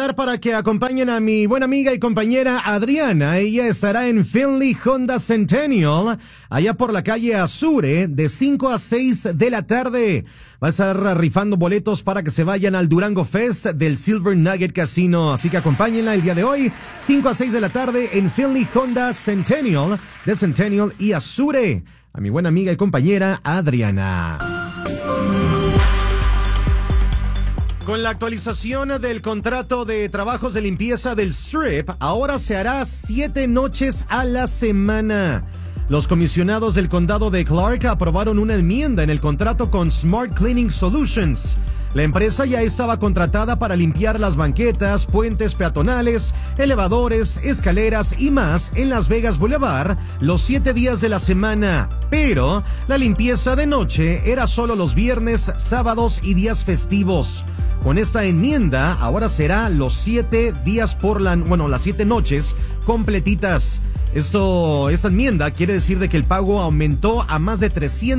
invitar para que acompañen a mi buena amiga y compañera Adriana. Ella estará en Findlay Honda Centennial, allá por la calle Azure, de 5 a 6 de la tarde. Va a estar rifando boletos para que se vayan al Durango Fest del Silver Nugget Casino. Así que acompáñenla el día de hoy, 5 a 6 de la tarde, en Findlay Honda Centennial, de Centennial y Azure. A mi buena amiga y compañera Adriana. Con la actualización del contrato de trabajos de limpieza del Strip, ahora se hará 7 noches a la semana. Los comisionados del condado de Clark aprobaron una enmienda en el contrato con Smart Cleaning Solutions. La empresa ya estaba contratada para limpiar las banquetas, puentes peatonales, elevadores, escaleras y más en Las Vegas Boulevard los 7 días de la semana. Pero la limpieza de noche era solo los viernes, sábados y días festivos. Con esta enmienda, ahora será los 7 días las 7 noches completitas. Esta enmienda quiere decir de que el pago aumentó a más de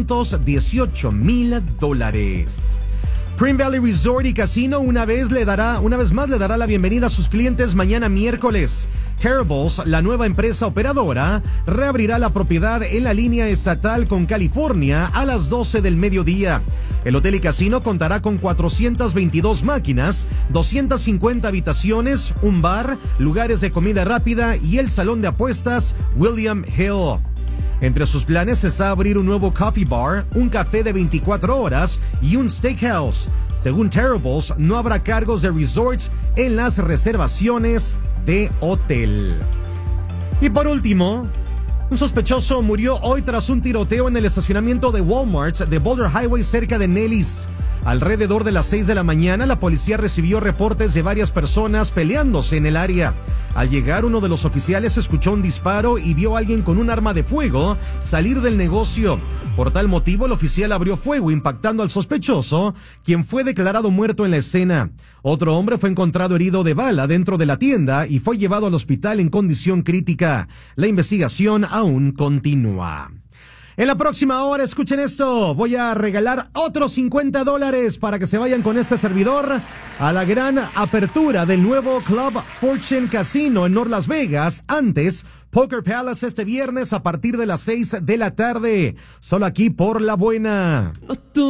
$318,000. Prim Valley Resort y Casino una vez más le dará la bienvenida a sus clientes mañana miércoles. Terribles, la nueva empresa operadora, reabrirá la propiedad en la línea estatal con California a las 12 del mediodía. El hotel y casino contará con 422 máquinas, 250 habitaciones, un bar, lugares de comida rápida y el salón de apuestas William Hill. Entre sus planes está abrir un nuevo coffee bar, un café de 24 horas y un steakhouse. Según Terribles, no habrá cargos de resorts en las reservaciones de hotel. Y por último, un sospechoso murió hoy tras un tiroteo en el estacionamiento de Walmart de Boulder Highway cerca de Nellis. Alrededor de las 6 de la mañana, la policía recibió reportes de varias personas peleándose en el área. Al llegar, uno de los oficiales escuchó un disparo y vio a alguien con un arma de fuego salir del negocio. Por tal motivo, el oficial abrió fuego, impactando al sospechoso, quien fue declarado muerto en la escena. Otro hombre fue encontrado herido de bala dentro de la tienda y fue llevado al hospital en condición crítica. La investigación aún continúa. En la próxima hora, escuchen esto, voy a regalar otros $50 para que se vayan con este servidor a la gran apertura del nuevo Club Fortune Casino en North Las Vegas. Antes, Poker Palace este viernes a partir de las 6 de la tarde. Solo aquí por La Buena.